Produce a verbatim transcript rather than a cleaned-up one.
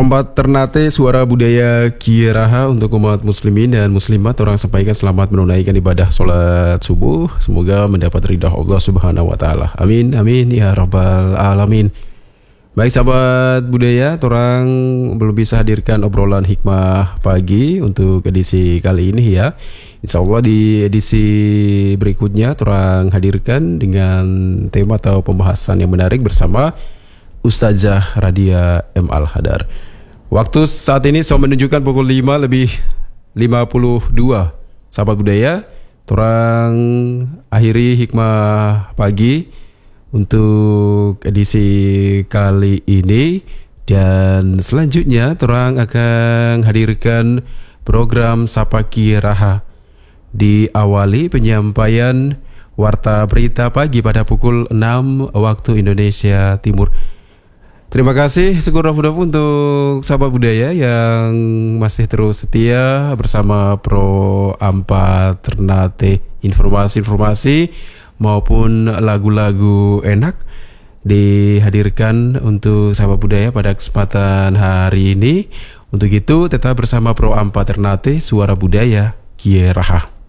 Rombat Ternate Suara Budaya Kieraha untuk umat muslimin dan muslimat. Orang sampaikan selamat menunaikan ibadah sholat subuh. Semoga mendapat ridha Allah subhanahu wa ta'ala. Amin, amin ya rabbal alamin. Baik sahabat budaya, orang belum bisa hadirkan obrolan hikmah pagi untuk edisi kali ini ya. Insya Allah di edisi berikutnya orang hadirkan dengan tema atau pembahasan yang menarik bersama Ustazah Radia M. Al-Hadar. Waktu saat ini saya menunjukkan pukul lima lebih lima puluh dua. Sahabat budaya, orang akhiri hikmah pagi untuk edisi kali ini. Dan selanjutnya orang akan hadirkan program Sapa Kieraha. Diawali penyampaian warta berita pagi pada pukul enam waktu Indonesia Timur. Terima kasih sekurang-kurangnya untuk sahabat budaya yang masih terus setia bersama Pro Ampat Ternate. Informasi-informasi maupun lagu-lagu enak dihadirkan untuk sahabat budaya pada kesempatan hari ini. Untuk itu tetap bersama Pro Ampat Ternate, Suara Budaya Kieraha.